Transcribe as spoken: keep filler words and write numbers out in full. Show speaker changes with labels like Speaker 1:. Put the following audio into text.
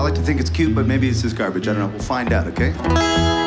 Speaker 1: like to think it's cute, but maybe it's just garbage. I don't know. We'll find out, okay?